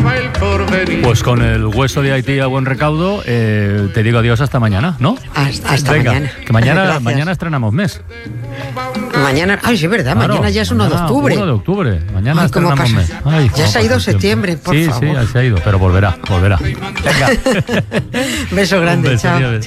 Pues con el hueso de Haití a buen recaudo, te digo adiós hasta mañana, ¿no? Hasta Venga, mañana. Que mañana estrenamos mes. Mañana, ay, sí, es verdad, Claro, mañana ya es 1 de octubre. 1 de octubre, mañana Ay, ¿cómo estrenamos mes. pasa? Ay, Ya se ha ido septiembre, por favor. Sí, ya se ha ido, pero volverá. Venga. Beso grande, Un beso, chao. adiós.